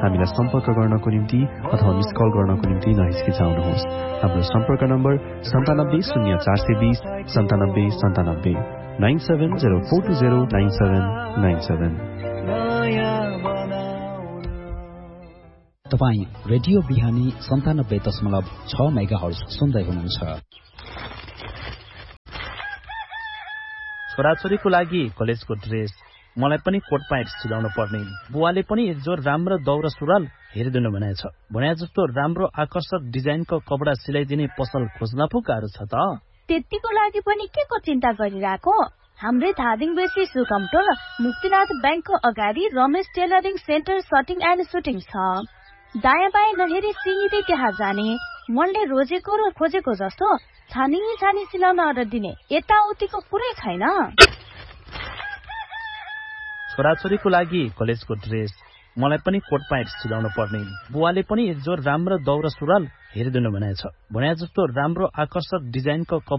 हामीलाई सम्पर्क गर्नको निम्ति अथवा मिस कल गर्नको निम्ति नहिचकिचाउनुहोस्। हाम्रो सम्पर्क नम्बर 970420 9797 9704209797। तपाईँ रेडियो बिहानी 97.6 मेगाहर्ज सुन्दै हुनुहुन्छ। छोराछोरीको लागि कलेजको ड्रेस, मलाई पनि कोट प्यान्ट सिलाउनु पर्ने। बुवाले पनि एक जोर राम्रो दौरा सुरुवाल हेरिदिनु भनेछ। भने जस्तो राम्रो आकर्षक डिजाइनको कपडा सिलाइदिने पसल खोज्न पो गाह्रो छ त। त्यतिको लागि पनि के को चिन्ता गरिरहेको? हाम्रै धादिङ बेसी सुकमटोल मुक्तिनाथ ब्याङ्कको अगाडि Ramesh tailoring centre सटिङ and shooting छ। दायाँ बायाँ नहेरी सिधै त्यहाँ जाने। मनले रोजेको र खोजेको जस्तो छानी सिलाउन अर्डर दिने, यताउतिको कुरै छैन। छोराछोरीको लागि कलेजको ड्रेस, मलाई पनि कोट प्यान्ट सिलाउनु पर्ने। बुवाले पनि एक जोर राम्रो दौरा सुरुवाल हेरिदिनु भनेछ। भने जस्तो राम्रो आकर्षक डिजाइनको